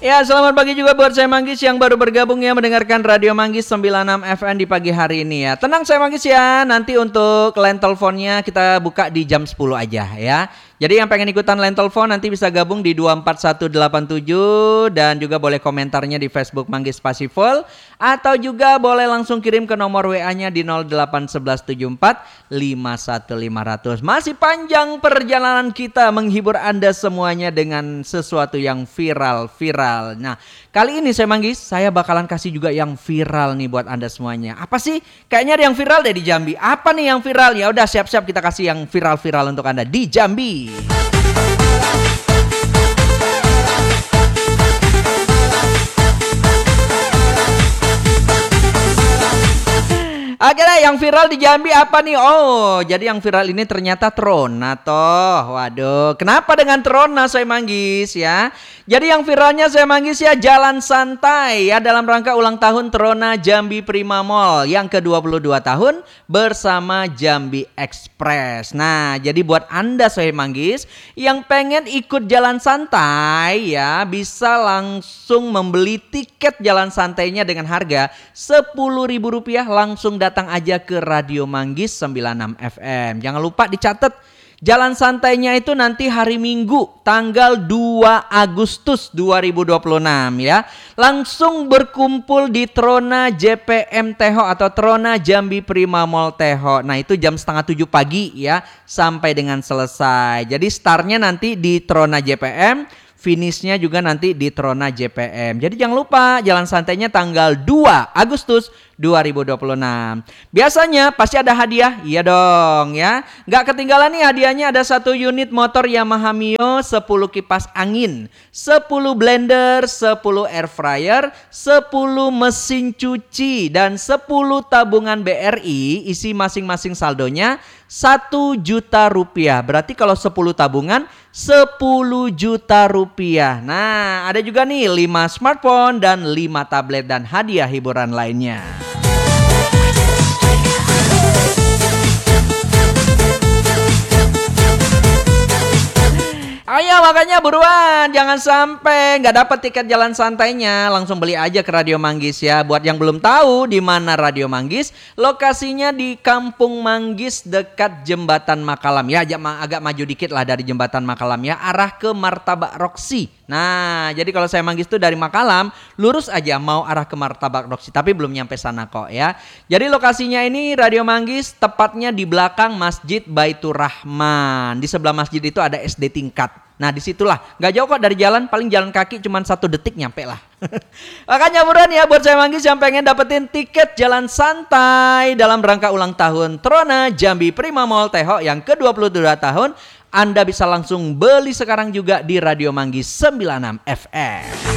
Ya, selamat pagi juga buat saya Manggis yang baru bergabung ya mendengarkan Radio Manggis 96 FM di pagi hari ini ya. Tenang saya Manggis ya, nanti untuk line teleponnya kita buka di jam 10 aja ya. Jadi yang pengen ikutan line telepon nanti bisa gabung di 24187 dan juga boleh komentarnya di Facebook Manggis Pasiful atau juga boleh langsung kirim ke nomor WA-nya di 08114 51500. Masih panjang perjalanan kita menghibur Anda semuanya dengan sesuatu yang viral. Nah, kali ini saya Manggis, saya bakalan kasih juga yang viral nih buat Anda semuanya. Apa sih? Kayaknya ada yang viral deh di Jambi. Apa nih yang viral? Ya udah siap-siap kita kasih yang viral-viral untuk Anda di Jambi. Oke deh, yang viral di Jambi apa nih? Oh, jadi yang viral ini ternyata Trona toh. Waduh, kenapa dengan Trona saya Manggis ya? Jadi yang viralnya saya Manggis ya jalan santai ya dalam rangka ulang tahun Trona Jambi Prima Mall yang ke-22 tahun bersama Jambi Express. Nah, jadi buat Anda saya Manggis yang pengen ikut jalan santai ya bisa langsung membeli tiket jalan santainya dengan harga Rp10.000 langsung datang aja ke Radio Manggis 96 FM. Jangan lupa dicatat. Jalan santainya itu nanti hari Minggu tanggal 2 Agustus 2026 ya. Langsung berkumpul di Trona JPM Teho atau Trona Jambi Prima Mall Teho. Nah itu jam 6:30 pagi ya sampai dengan selesai. Jadi startnya nanti di Trona JPM, finishnya juga nanti di Trona JPM. Jadi jangan lupa jalan santainya tanggal 2 Agustus 2026. Biasanya pasti ada hadiah, iya dong ya. Gak ketinggalan nih hadiahnya, ada 1 unit motor Yamaha Mio, 10 kipas angin, 10 blender, 10 air fryer, 10 mesin cuci, dan 10 tabungan BRI isi masing-masing saldonya Rp1 juta. Berarti kalau 10 tabungan Rp10 juta. Nah ada juga nih 5 smartphone dan 5 tablet dan hadiah hiburan lainnya. Ayo makanya buruan, jangan sampai nggak dapat tiket jalan santainya, langsung beli aja ke Radio Manggis ya. Buat yang belum tahu di mana Radio Manggis, lokasinya di Kampung Manggis dekat Jembatan Makalam ya, agak maju dikit lah dari Jembatan Makalam ya, arah ke Martabak Roxy. Nah, jadi kalau saya Manggis tuh dari Makalam, lurus aja mau arah ke Martabak Roxy, tapi belum nyampe sana kok ya. Jadi lokasinya ini Radio Manggis tepatnya di belakang Masjid Baitur Rahman. Di sebelah masjid itu ada SD tingkat. Nah disitulah, gak jauh kok dari jalan, paling jalan kaki cuma 1 detik nyampe lah. Makanya buruan ya buat saya Manggis yang pengen dapetin tiket jalan santai dalam rangka ulang tahun Trona Jambi Prima Mall Teho yang ke-22 tahun. Anda bisa langsung beli sekarang juga di Radio Manggis 96 FM.